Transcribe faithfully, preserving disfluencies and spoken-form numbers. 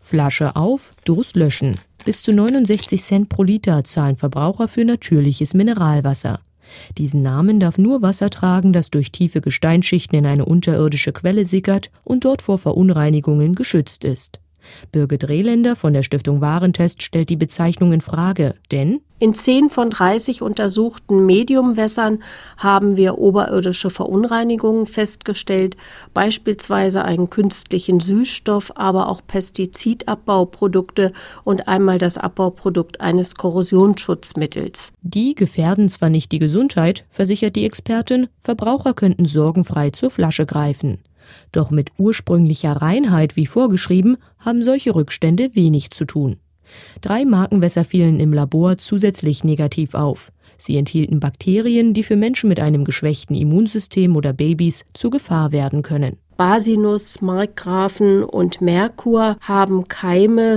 Flasche auf, Durst löschen. Bis zu neunundsechzig Cent pro Liter zahlen Verbraucher für natürliches Mineralwasser. Diesen Namen darf nur Wasser tragen, das durch tiefe Gesteinsschichten in eine unterirdische Quelle sickert und dort vor Verunreinigungen geschützt ist. Birgit Rehländer von der Stiftung Warentest stellt die Bezeichnung in Frage, denn in zehn von dreißig untersuchten Mediumwässern haben wir oberirdische Verunreinigungen festgestellt, beispielsweise einen künstlichen Süßstoff, aber auch Pestizidabbauprodukte und einmal das Abbauprodukt eines Korrosionsschutzmittels. Die gefährden zwar nicht die Gesundheit, versichert die Expertin, Verbraucher könnten sorgenfrei zur Flasche greifen. Doch mit ursprünglicher Reinheit wie vorgeschrieben haben solche Rückstände wenig zu tun. Drei Markenwässer fielen im Labor zusätzlich negativ auf. Sie enthielten Bakterien, die für Menschen mit einem geschwächten Immunsystem oder Babys zur Gefahr werden können. Basinus, Markgrafen und Merkur haben Keime